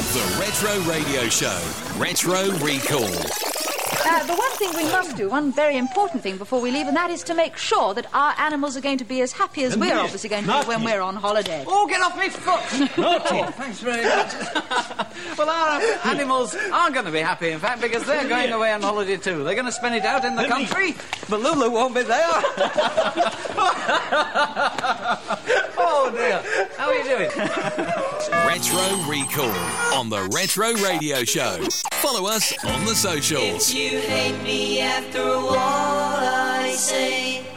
The Retro Radio Show. Retro Recall. The one thing we must do, one very important thing before we leave, and that is to make sure that our animals are going to be as happy as we're obviously going to be when we're on holiday. Oh, get off me foot! Naughty. Oh, thanks very much. Well, our animals are going to be happy, in fact, because they're going away on holiday too. They're going to spend it out in the country, but Lulu won't be there. Oh, dear. How are you doing? Retro Recall on the Retro Radio Show. Follow us on the socials. If you hate me after all I say,